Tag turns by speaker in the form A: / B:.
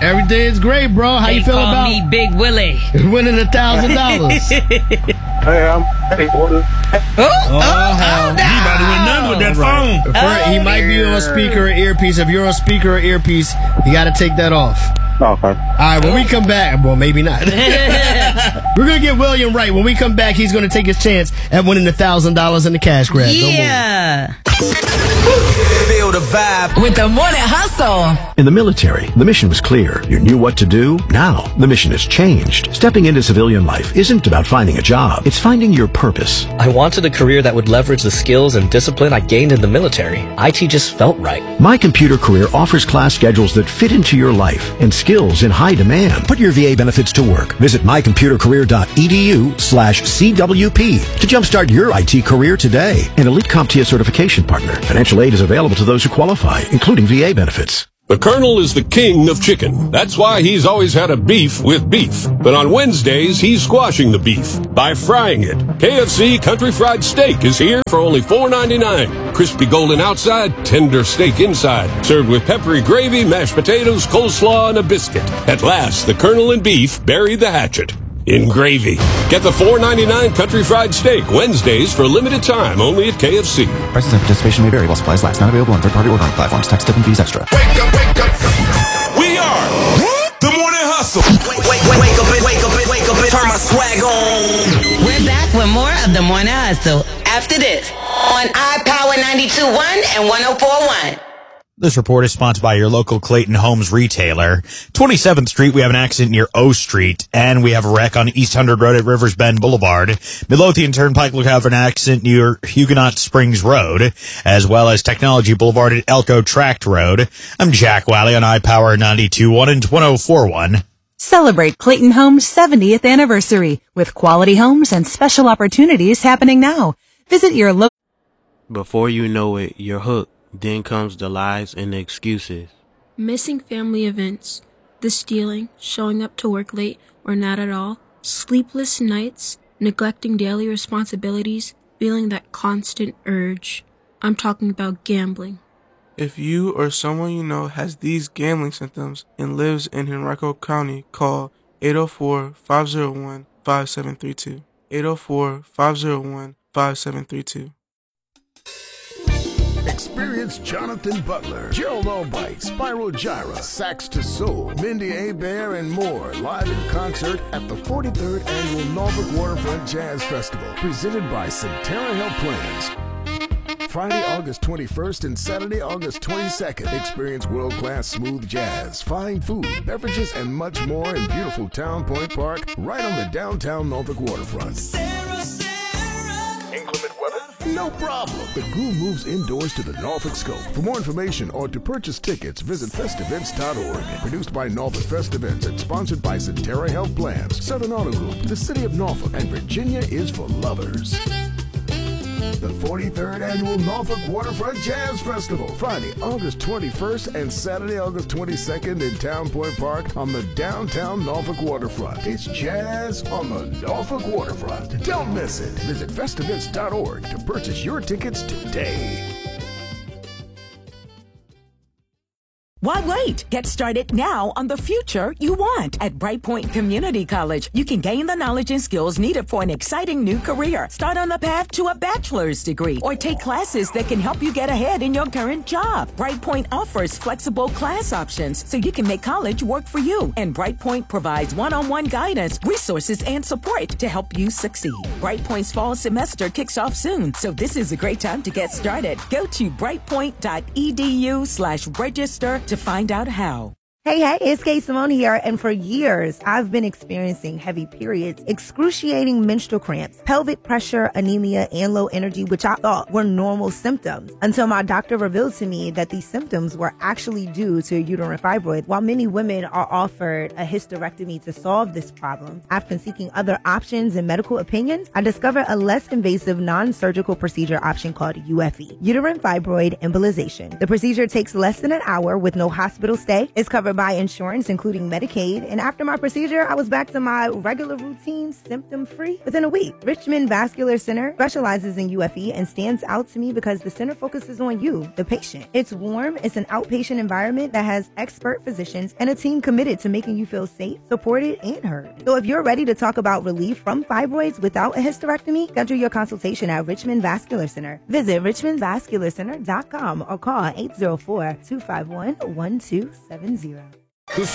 A: Everything is great, bro. How you feel about
B: me Big Willie
A: winning $1,000?
C: Hey, I'm hey, order.
D: He about to win none with that phone.
A: He might be on speaker or earpiece. If you're on speaker or earpiece, you got to take that off.
C: Okay.
A: All right, when we come back, well, maybe not. We're going to get William right. When we come back, he's going to take his chance at winning $1,000 in the cash grab.
B: Yeah.
E: Feel the vibe
F: with the Morning Hustle.
G: In the military, the mission was clear. You knew what to do. Now, the mission has changed. Stepping into civilian life isn't about finding a job. It's finding your purpose.
H: I wanted a career that would leverage the skills and discipline I gained in the military. IT just felt right.
G: My Computer Career offers class schedules that fit into your life and skills in high demand. Put your VA benefits to work. Visit mycomputercareer.edu/CWP to jumpstart your IT career today. An Elite CompTIA certification partner. Financial aid is available to those who qualify, including VA benefits.
I: The Colonel is the king of chicken. That's why he's always had a beef with beef. But on Wednesdays, he's squashing the beef by frying it. KFC Country Fried Steak is here for only $4.99. Crispy golden outside, tender steak inside. Served with peppery gravy, mashed potatoes, coleslaw, and a biscuit. At last, the Colonel and beef bury the hatchet in gravy. Get the $4.99 Country Fried Steak Wednesdays for a limited time only at KFC.
J: Prices and participation may vary while supplies last. Not available on third-party ordering platforms. Tax, tip, and fees extra.
E: Wake up, wake up. We are the Morning Hustle. Wake up, turn my swag on.
B: We're back with more of the Morning Hustle after this on iPower 92.1 and 104.1.
D: This report is sponsored by your local Clayton Homes retailer. 27th Street, we have an accident near O Street, and we have a wreck on East 100 Road at Rivers Bend Boulevard. Midlothian Turnpike will have an accident near Huguenot Springs Road, as well as Technology Boulevard at Elko Tract Road. I'm Jack Wally on iPower 92.1 and 104.1.
F: Celebrate Clayton Homes' 70th anniversary with quality homes and special opportunities happening now. Visit your local.
K: Before you know it, you're hooked. Then comes the lies and the excuses.
L: Missing family events, the stealing, showing up to work late or not at all, sleepless nights, neglecting daily responsibilities, feeling that constant urge. I'm talking about gambling.
M: If you or someone you know has these gambling symptoms and lives in Henrico County, call 804-501-5732. 804-501-5732.
N: Experience Jonathan Butler, Gerald Albright, Spyro Gyra, Sax to Soul, Mindy Abair, and more live in concert at the 43rd Annual Norfolk Waterfront Jazz Festival, presented by Centera Health Plans. Friday, August 21st and Saturday, August 22nd. Experience world-class smooth jazz, fine food, beverages, and much more in beautiful Town Point Park, right on the downtown Norfolk waterfront. Inclement weather? No problem. The groove moves indoors to the Norfolk Scope. For more information or to purchase tickets, visit festivents.org. Produced by Norfolk Fest Events and sponsored by Centera Health Plans, Southern Auto Group, the City of Norfolk, and Virginia is for lovers. The 43rd Annual Norfolk Waterfront Jazz Festival, Friday, August 21st and Saturday, August 22nd in Town Point Park on the downtown Norfolk waterfront. It's jazz on the Norfolk waterfront. Don't miss it. Visit festivents.org to purchase your tickets today.
O: Why wait? Get started now on the future you want. At Brightpoint Community College, you can gain the knowledge and skills needed for an exciting new career. Start on the path to a bachelor's degree or take classes that can help you get ahead in your current job. Brightpoint offers flexible class options so you can make college work for you. And Brightpoint provides one-on-one guidance, resources, and support to help you succeed. Brightpoint's fall semester kicks off soon, so this is a great time to get started. Go to brightpoint.edu/register to find out how.
P: Hey, it's Kay Simone here, and for years, I've been experiencing heavy periods, excruciating menstrual cramps, pelvic pressure, anemia, and low energy, which I thought were normal symptoms, until my doctor revealed to me that these symptoms were actually due to a uterine fibroid. While many women are offered a hysterectomy to solve this problem, after seeking other options and medical opinions, I discovered a less invasive non-surgical procedure option called UFE, uterine fibroid embolization. The procedure takes less than an hour with no hospital stay, is covered covered by insurance, including Medicaid. And after my procedure, I was back to my regular routine, symptom-free, within a week. Richmond Vascular Center specializes in UFE and stands out to me because the center focuses on you, the patient. It's warm, it's an outpatient environment that has expert physicians and a team committed to making you feel safe, supported, and heard. So if you're ready to talk about relief from fibroids without a hysterectomy, schedule your consultation at Richmond Vascular Center. Visit richmondvascularcenter.com or call 804-251-1270.